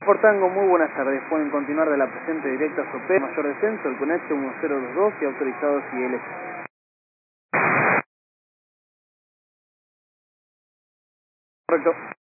Por Tango, muy buenas tardes. Pueden continuar de la presente directa a Sopé, mayor descenso, el Conecte 1022 y autorizados IL. Correcto.